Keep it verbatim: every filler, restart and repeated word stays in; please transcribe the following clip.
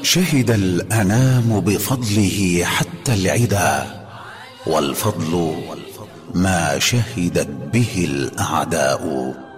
شهد الأنام بفضله حتى العدا، والفضل ما شهدت به الأعداء.